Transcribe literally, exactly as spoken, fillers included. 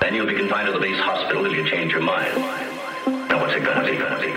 Then you'll be confined to the base hospital if you change your mind. Now what's it gonna be? Gonna be?